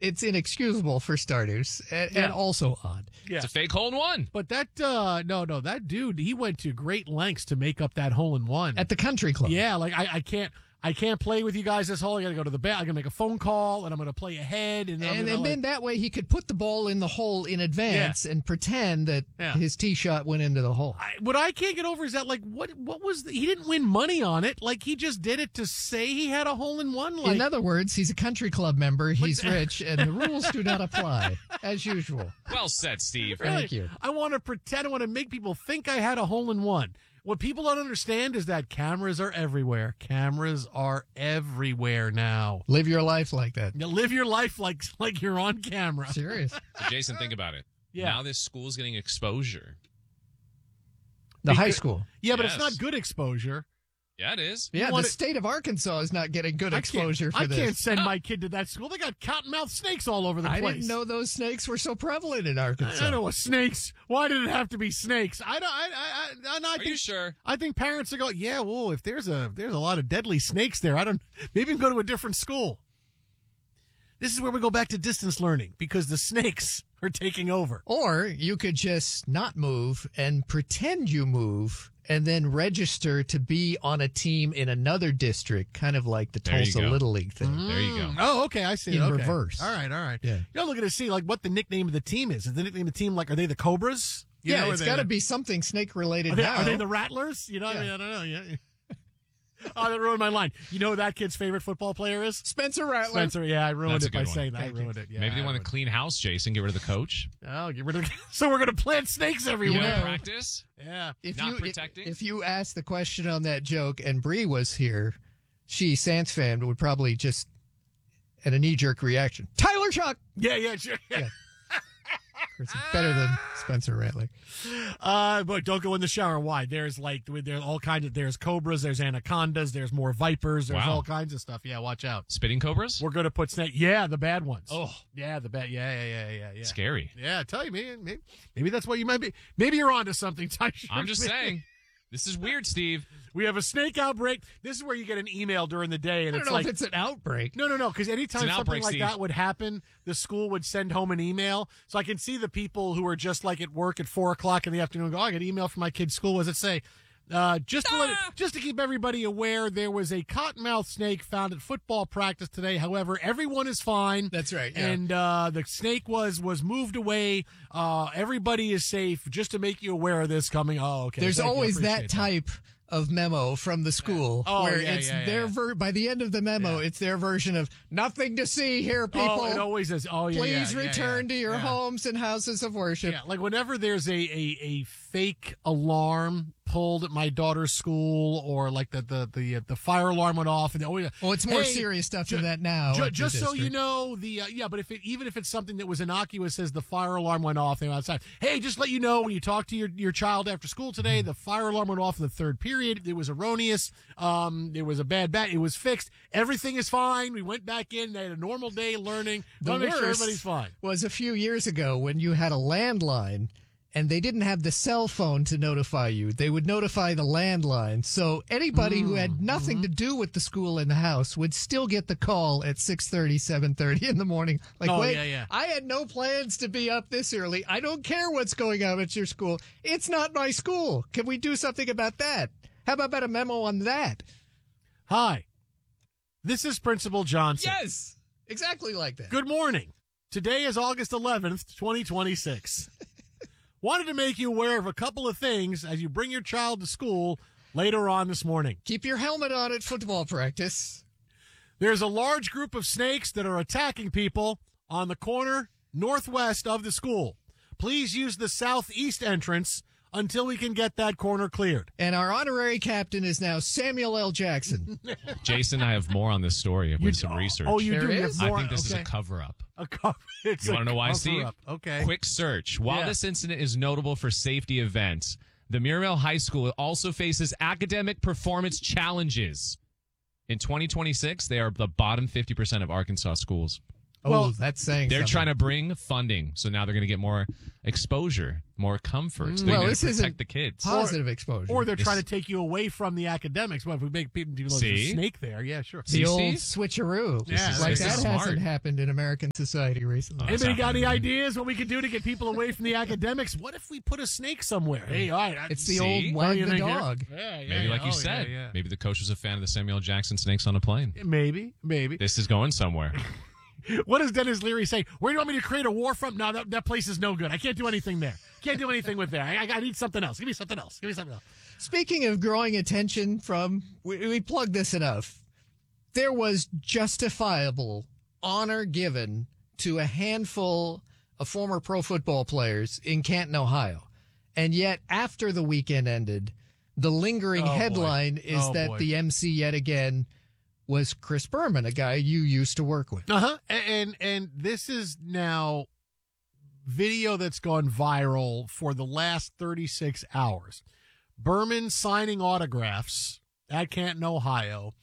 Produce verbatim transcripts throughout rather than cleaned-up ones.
it's inexcusable for starters, and, Yeah. and also odd. Yeah. It's a fake hole in one. But that, uh, no, no, that dude, he went to great lengths to make up that hole in one. At the country club. Yeah, like I, I can't, I can't play with you guys this hole. I got to go to the bat. I got to make a phone call, and I'm going to play ahead. And, then I'm And, gonna, and then like, that way he could put the ball in the hole in advance and pretend that Yeah. his tee shot went into the hole. I, what I can't get over is that, like, what, what was the, he didn't win money on it. Like, he just did it to say he had a hole in one. Like, in other words, he's a country club member, he's rich, and the rules do not apply, as usual. Well said, Steve. really, Thank you. I want to pretend. I want to make people think I had a hole in one. What people don't understand is that cameras are everywhere. Cameras are everywhere now. Live your life like that. You live your life like like you're on camera. Serious. So Jason, think about it. Yeah. Now this school's getting exposure. The high Because- school. Yeah, but Yes. it's not good exposure. Yeah, it is. Yeah, want the it- state of Arkansas is not getting good I exposure can't, for I this. can't send my kid to that school. They got cottonmouth snakes all over the I place. didn't know those snakes were so prevalent in I Arkansas. don't know what snakes. Why did it have to be snakes? I don't. I. I. I, I, I Are think, you sure? I think parents are going. Yeah. Well, if there's a if there's a lot of deadly snakes there, I don't. Maybe go to a different school. This is where we go back to distance learning because the snakes are taking over. Or you could just not move and pretend you move and then register to be on a team in another district, kind of like the There you Tulsa go. Little League thing. There you go. Oh, okay. I see. In it. Okay. reverse. All right. All right. Yeah. You're looking to see like what the nickname of the team is. Is the nickname of the team like? Are they the Cobras? You Yeah, know, are it's they got to the- be something snake related Are they, now. are they the Rattlers? You know, I, mean, Yeah. I don't know. Yeah. Oh, that ruined my line. You know who that kid's favorite football player is? Spencer Rattler. Spencer. Yeah, I ruined That's a it by good one. saying that. Thank I you. ruined it. Yeah, Maybe they I want to ruined clean house, Jason. Get rid of the coach. it. Oh, get rid of. So we're going to plant snakes You everywhere. want Yeah. to practice? Yeah. If Not you, protecting? If you asked the question on that joke and Bree was here, she, Sans fan, would probably just, at a knee-jerk reaction, Tyler Chuck! Yeah. Yeah. Sure. Yeah. It's better than Spencer Rattler. Uh, but don't go in the shower. Why? There's like there's all kinds of there's cobras, there's anacondas, there's more vipers, there's Wow. all kinds of stuff. Yeah, watch out. Spitting cobras? We're gonna put snake. Yeah, the bad ones. Oh. yeah, the bad. Yeah, yeah, yeah, yeah, yeah. Scary. Yeah, I tell you, man. Maybe, maybe that's what you might be. Maybe you're onto something, Ty. I'm just saying. This is weird, Steve. We have a snake outbreak. This is where you get an email during the day, and I don't it's know like if it's an outbreak. no, no, no. Because anytime It's an something outbreak, like Steve. that would happen, the school would send home an email. So I can see the people who are just like at work at four o'clock in the afternoon. Go, oh, I got an email from my kid's school. What does it say? Uh, just to let it, just to keep everybody aware, there was a cottonmouth snake found at football practice today. However, everyone is fine. That's right, yeah. And uh, the snake was was moved away. Uh, everybody is safe. Just to make you aware of this coming. Oh, okay. There's Thank you. I always appreciate that type of memo from the school Oh, where yeah, it's yeah, yeah, their yeah. ver- by the end of the memo, Yeah. it's their version of nothing to see here, people. Oh, it always is. Oh, yeah. Please yeah, yeah, return yeah. to your Yeah. homes and houses of worship. Yeah, like whenever there's a, a, a fake alarm pulled at my daughter's school, or like the the the, uh, the fire alarm went off, and oh yeah, Well, it's more Hey, serious stuff ju- than that now. ju- at the just so you district. know, the uh, yeah, but if it even if it's something that was innocuous, as the fire alarm went off, they went outside. Hey, just let you know when you talk to your your child after school today, the fire alarm went off in the third period. It was erroneous. Um, there was a bad bat. It was fixed. Everything is fine. We went back in. They had a normal day learning. The Want to make sure worst everybody's fine. was a few years ago when you had a landline and they didn't have the cell phone to notify you. They would notify the landline. So anybody who had nothing Mm-hmm. to do with the school in the house would still get the call at six thirty, seven thirty in the morning. Like, Oh, wait, yeah, yeah. I had no plans to be up this early. I don't care what's going on at your school. It's not my school. Can we do something about that? How about a memo on that? Hi, this is Principal Johnson. Yes, exactly like that. Good morning. Today is August eleventh, twenty twenty-six. Wanted to make you aware of a couple of things as you bring your child to school later on this morning. Keep your helmet on at football practice. There's a large group of snakes that are attacking people on the corner northwest of the school. Please use the southeast entrance until we can get that corner cleared. And our honorary captain is now Samuel L. Jackson. Jason, I have more on this story with some research. Oh, you There do. You is? have I more? think this okay. is a cover-up. A cover. It's You a want to know why, Steve? cover-up. Okay. Quick search. While Yeah. this incident is notable for safety events, the Muriel High School also faces academic performance challenges. In twenty twenty-six, they are the bottom fifty percent of Arkansas schools. Oh, Well, that's saying They're something. trying to bring funding, so now they're going to get more exposure more comfort. They're Well, going this to protect isn't the kids. Positive exposure. Or they're This- trying to take you away from the academics. Well, if we make people do a See? snake there, yeah, sure. the See, old Steve? switcheroo. This is- like this that is hasn't smart. happened in American society recently. Oh, Anybody got any happening. ideas what we could do to get people away from the academics? What if we put a snake somewhere? Hey, all right. It's the See? old What do wag you the think here? dog. Yeah, yeah, Maybe, yeah. like you Oh, said, yeah, yeah. maybe the coach was a fan of the Samuel L. Jackson Snakes on a Plane. Maybe, maybe. This is going somewhere. What does Dennis Leary say? Where do you want me to create a war from? No, that, that place is no good. I can't do anything there. Can't do anything with there. I, I, I need something else. Give me something else. Give me something else. Speaking of growing attention from, we, we plugged this enough. There was justifiable honor given to a handful of former pro football players in Canton, Ohio. And yet, after the weekend ended, the lingering Oh, boy. headline is Oh, that boy. the M C yet again was Chris Berman, a guy you used to work with. Uh huh. And, and and this is now video that's gone viral for the last thirty-six hours. Berman signing autographs at Canton, Ohio,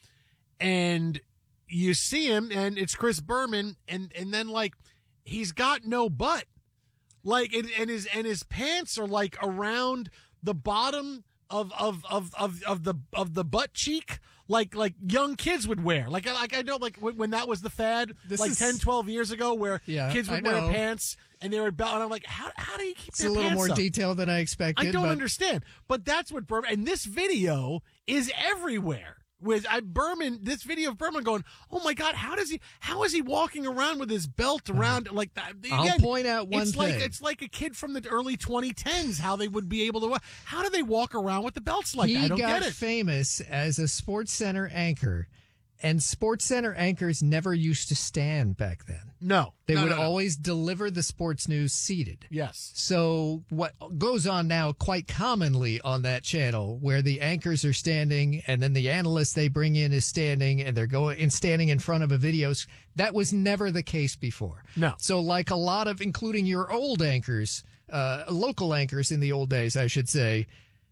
and you see him, and it's Chris Berman, and and then like he's got no butt, like and, and his and his pants are like around the bottom of of of of, of the of the butt cheek. Like like young kids would wear. Like like I know like when, when that was the fad, This like is- ten, twelve years ago, where Yeah, kids would I wear know. pants and they were belt. And I'm like, how how do you keep It's their a little pants more up? detailed than I expected. I don't but understand. But that's what Berman, and this video is everywhere. With I Berman, this video of Berman going, oh my God, how does he? How is he walking around with his belt around like that? I'll Again, point out one it's like thing. it's like a kid from the early twenty tens. How they would be able to walk? How do they walk around with the belts like he that? I don't got get it. famous as a Sports Center anchor, and Sports Center anchors never used to stand back then. No, They no, would no, no. always deliver the sports news seated. Yes. So what goes on now quite commonly on that channel, where the anchors are standing and then the analyst they bring in is standing and they're going and standing in front of a video. s- That was never the case before. No. So like a lot of, including your old anchors, uh, local anchors in the old days, I should say,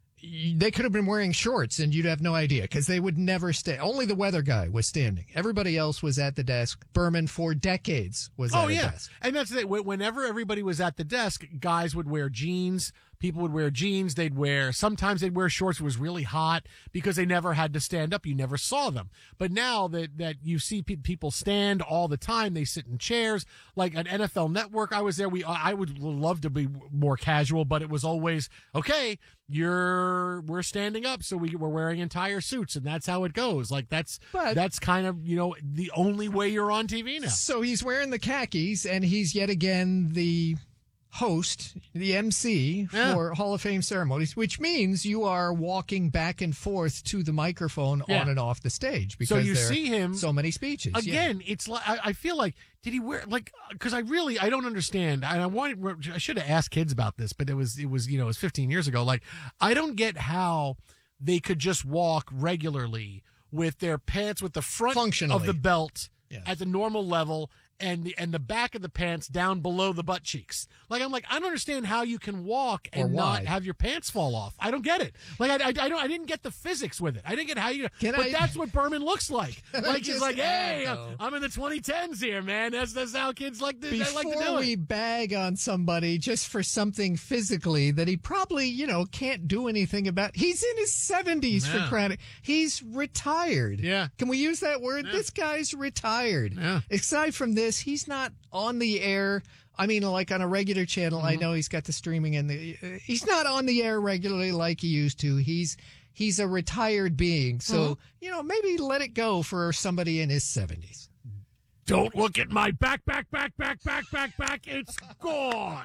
y- they could have been wearing shorts and you'd have no idea because they would never stay. Only the weather guy was standing. Everybody else was at the desk. Berman for decades was Oh at a yeah, desk. and that's it. Wh- Whenever everybody was at the desk, guys would wear jeans. People would wear jeans. They'd wear sometimes they'd wear shorts. It was really hot because they never had to stand up. You never saw them. But now that that you see pe- people stand all the time, they sit in chairs. Like at N F L Network, I was there. We I would love to be more casual, but it was always okay. You're we're standing up, so we we're wearing entire suits, and that's how it goes. Like that's But- that's kind of you know the only way you're on T V now. So he's wearing the khakis, and he's yet again the host, the M C Yeah. for Hall of Fame ceremonies, which means you are walking back and forth to the microphone Yeah. on and off the stage because you there are see him- so many speeches. Yeah. Again, it's like I, I feel like did he wear like because I really I don't understand. And I wanted I should have asked kids about this, but it was it was you know it was fifteen years ago. Like I don't get how they could just walk regularly with their pants with the front of Functionally. the belt Yeah. at the normal level. And the and the back of the pants down below the butt cheeks. Like I'm like I don't understand how you can walk and Or not why. have your pants fall off. I don't get it. Like I, I, I don't I didn't get the physics with it. I didn't get how you. Can but I- that's what Berman looks like. Can I Like he's just like, add, hey, I'm, though? I'm in the twenty tens here, man. That's that's how kids like to they Before like to do we it. bag on somebody just for something physically that he probably, you know, can't do anything about, he's in his seventies for Yeah. crying. He's retired. Yeah. Can we use that word? This guy's retired. Yeah. Aside from this, he's not on the air. I mean, like on a regular channel. I know he's got the streaming and the. Uh, he's not on the air regularly like he used to. He's he's a retired being. So you know, maybe let it go for somebody in his seventies. Don't look at my back, back, back, back, back, back, back. It's gone.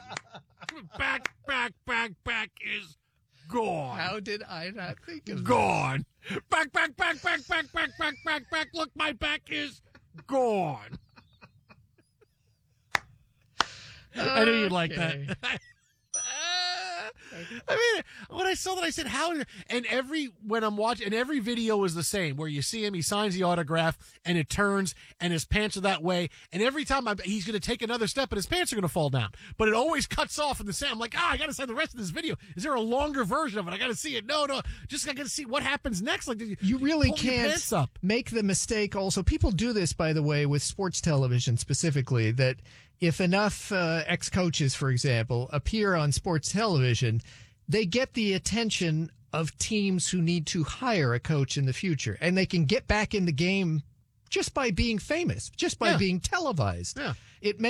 Back, back, back, back is gone. How did I not think of that? Gone. Back, back, back, back, back, back, back, back, back. Look, my back is gone. I knew you'd like that. Okay. I mean, when I saw that, I said, "How?" And every when I'm watching, and every video is the same, where you see him, he signs the autograph, and it turns, and his pants are that way, and every time I, he's going to take another step, and his pants are going to fall down, but it always cuts off in the same. I'm like, ah, I got to see the rest of this video. Is there a longer version of it? I got to see it. No, no, just I got to see what happens next. Like, did you, You really pull your can't pants up. make the mistake. Also, people do this, by the way, with sports television specifically, that if enough uh, ex-coaches, for example, appear on sports television, they get the attention of teams who need to hire a coach in the future, and they can get back in the game just by being famous, just by Yeah. being televised. Yeah. It